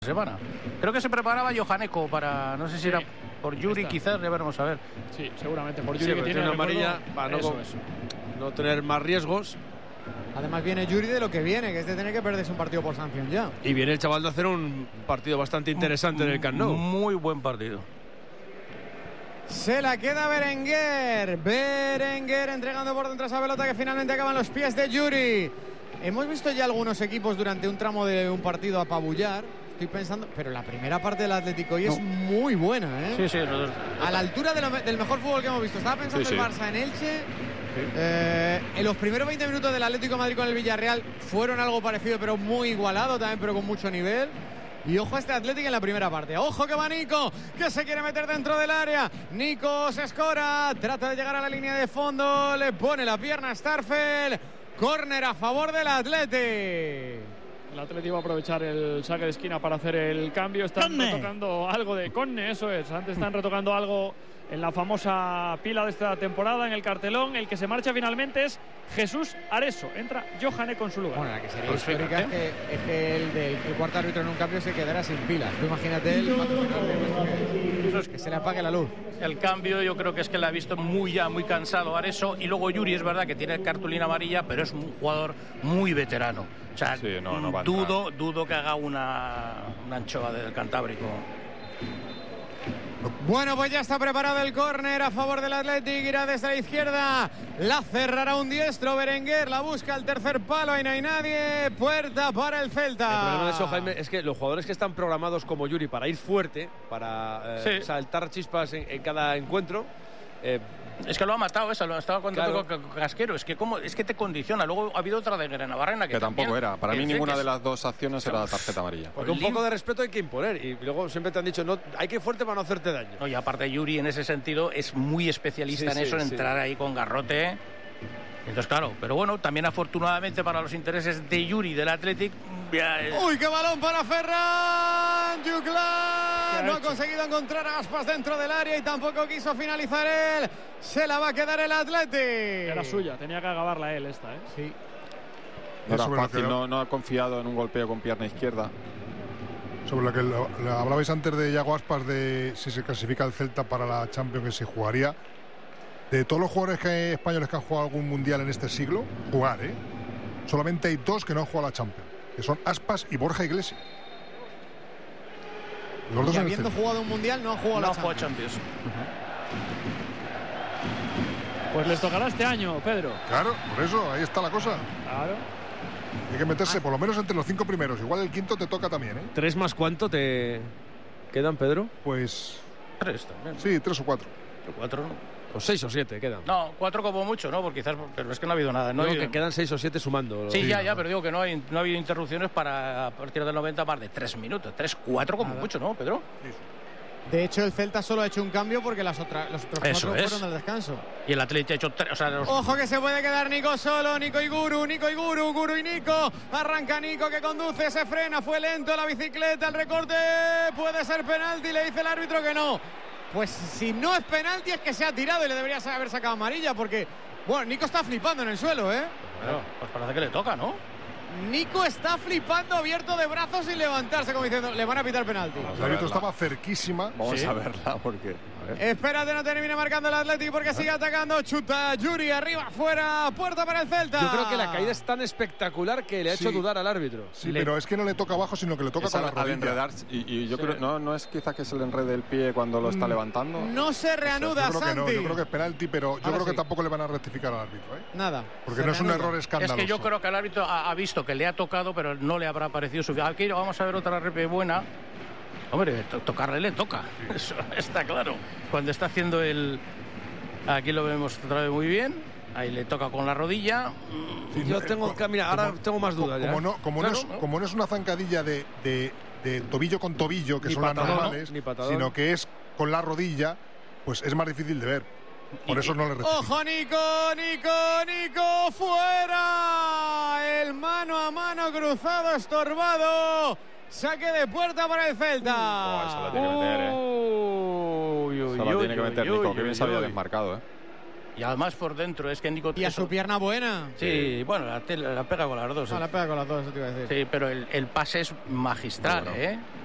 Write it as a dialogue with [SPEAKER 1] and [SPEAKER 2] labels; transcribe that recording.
[SPEAKER 1] semana. Creo que se preparaba Johaneko para, no sé si era por Yuri, quizás, ya veremos a ver.
[SPEAKER 2] Sí, seguramente por Yuri, que tiene
[SPEAKER 3] una amarilla para no tener más riesgos.
[SPEAKER 4] Además viene Yuri de lo que viene, que es de tener que perderse un partido por sanción ya.
[SPEAKER 3] Y viene el chaval de hacer un partido bastante interesante en el Camp Nou.
[SPEAKER 1] Muy buen partido.
[SPEAKER 4] Se la queda Berenguer. Berenguer entregando por dentro esa pelota que finalmente acaba en los pies de Yuri. Hemos visto ya algunos equipos durante un tramo de un partido apabullar. Estoy pensando, pero la primera parte del Atlético hoy es muy buena, ¿eh?
[SPEAKER 1] Sí, sí.
[SPEAKER 4] A la altura del mejor fútbol que hemos visto. Estaba pensando el Barça en Elche. En los primeros 20 minutos del Atlético de Madrid con el Villarreal fueron algo parecido, pero muy igualado también, pero con mucho nivel. Y ojo a este Atlético en la primera parte. Ojo que va Nico, que se quiere meter dentro del área. Nico se escora, trata de llegar a la línea de fondo, le pone la pierna a Starfel. Córner a favor del Atleti.
[SPEAKER 2] El Atleti va a aprovechar el saque de esquina para hacer el cambio. Están retocando algo de Conne, eso es. Antes están retocando algo en la famosa pila de esta temporada, en el cartelón. El que se marcha finalmente es Jesús Areso. Entra Johaneko en su lugar.
[SPEAKER 4] Bueno, la que sería histórica es que el cuarto árbitro en un cambio se quedara sin pilas. Tú imagínate que se le apague la luz.
[SPEAKER 1] El cambio yo creo que es que la ha visto muy cansado Areso. Y luego Yuri es verdad que tiene cartulina amarilla, pero es un jugador muy veterano. O sea, sí, no va dudo que haga una anchoa del Cantábrico.
[SPEAKER 4] Bueno, pues ya está preparado el córner a favor del Athletic. Irá desde la izquierda, la cerrará un diestro. Berenguer la busca al tercer palo y no hay nadie. Puerta para el Celta.
[SPEAKER 3] El problema de eso, Jaime, es que los jugadores que están programados como Yuri para ir fuerte, para saltar chispas en cada encuentro,
[SPEAKER 1] es que lo ha matado lo estaba contando Casquero. Es que te condiciona. Luego ha habido otra de Navarrena que
[SPEAKER 5] tampoco era. Para mí ninguna de las dos acciones era tarjeta amarilla.
[SPEAKER 3] Porque un poco de respeto hay que imponer. Y luego siempre te han dicho, no, hay que ir fuerte para no hacerte daño.
[SPEAKER 1] No, y aparte Yuri en ese sentido es muy especialista en eso, en entrar ahí con garrote. Entonces, claro, pero bueno, también afortunadamente para los intereses de Yuri del Athletic.
[SPEAKER 4] ¡Uy, qué balón para Ferran! Juglar no ha conseguido encontrar a Aspas dentro del área y tampoco quiso finalizar él. Se la va a quedar el Athletic.
[SPEAKER 2] Era suya, tenía que acabarla él esta, ¿eh?
[SPEAKER 4] Sí.
[SPEAKER 5] No era fácil, no ha confiado en un golpeo con pierna izquierda.
[SPEAKER 6] Sobre lo que hablabais antes de Yago Aspas, de si se clasifica el Celta para la Champions, que se jugaría. De todos los jugadores españoles que han jugado algún mundial en este siglo, solamente hay dos que no han jugado la Champions, que son Aspas y Borja Iglesias.
[SPEAKER 4] Los dos habiendo jugado un mundial no han jugado la
[SPEAKER 1] Champions.
[SPEAKER 2] Pues les tocará este año, Pedro.
[SPEAKER 6] Claro, por eso, ahí está la cosa.
[SPEAKER 2] Claro.
[SPEAKER 6] Hay que meterse por lo menos entre los 5 primeros. Igual el quinto te toca también, ¿eh?
[SPEAKER 3] ¿3 más cuánto te quedan, Pedro?
[SPEAKER 6] Pues
[SPEAKER 1] 3 también.
[SPEAKER 6] Sí, 3 o 4.
[SPEAKER 1] 4 no.
[SPEAKER 3] O 6 o 7 quedan.
[SPEAKER 1] No, 4 como mucho, ¿no? Porque quizás, pero es que no ha habido nada. No
[SPEAKER 3] que quedan 6 o 7 sumando.
[SPEAKER 1] Sí, ya, pero digo que no ha habido interrupciones para a partir del 90 más de 3 minutos. 3, 4 como mucho, ¿no, Pedro?
[SPEAKER 4] Sí. De hecho, el Celta solo ha hecho un cambio porque los otros 4 fueron al descanso.
[SPEAKER 1] Y el Atleti ha hecho 3.
[SPEAKER 4] Ojo que se puede quedar Nico solo. Nico y Guru, Guru y Nico. Arranca Nico que conduce, se frena, fue lento la bicicleta, el recorte. Puede ser penalti, le dice el árbitro que no. Pues si no es penalti es que se ha tirado y le debería haber sacado amarilla porque, bueno, Nico está flipando en el suelo, ¿eh?
[SPEAKER 1] Bueno, pues parece que le toca, ¿no?
[SPEAKER 4] Nico está flipando, abierto de brazos sin levantarse, como diciendo, le van a pitar penalti.
[SPEAKER 6] El árbitro estaba cerquísima.
[SPEAKER 5] Vamos a verla porque...
[SPEAKER 4] Espérate, no termine marcando el Atlético porque sigue atacando. Chuta Yuri arriba, fuera, puerta para el Celta.
[SPEAKER 3] Yo creo que la caída es tan espectacular que le ha hecho dudar al árbitro.
[SPEAKER 6] Sí, pero es que no le toca abajo, sino que le toca con la rodilla.
[SPEAKER 5] Y yo creo, no es quizá que se le enrede el pie cuando lo está levantando.
[SPEAKER 4] No se reanuda, Santi.
[SPEAKER 6] Yo creo que es penalti, pero yo creo que tampoco le van a rectificar al árbitro, ¿eh?
[SPEAKER 4] Nada.
[SPEAKER 6] Porque no es un error escandaloso.
[SPEAKER 1] Es que yo creo que el árbitro ha visto que le ha tocado, pero no le habrá parecido suficiente. Aquí vamos a ver otra repe buena. Hombre, tocarle le toca, eso está claro. Cuando está haciendo aquí lo vemos otra vez muy bien. Ahí le toca con la rodilla.
[SPEAKER 3] Sí, yo tengo que, mira, ahora tengo más dudas.
[SPEAKER 6] Como no es una zancadilla de tobillo con tobillo, que son las normales, sino que es con la rodilla, pues es más difícil de ver. Por eso no le recibe.
[SPEAKER 4] ¡Ojo, Nico! ¡Fuera! El mano a mano cruzado, estorbado. Saque de puerta para el Celta.
[SPEAKER 5] Se la tiene que meter, Se la tiene que meter Nico, que bien se había desmarcado,
[SPEAKER 1] Y además por dentro, es que Nico...
[SPEAKER 4] Y a su pierna buena.
[SPEAKER 1] Sí, bueno, la pega con las dos.
[SPEAKER 4] La pega con las dos, eso te iba a decir.
[SPEAKER 1] Sí, pero el pase es magistral,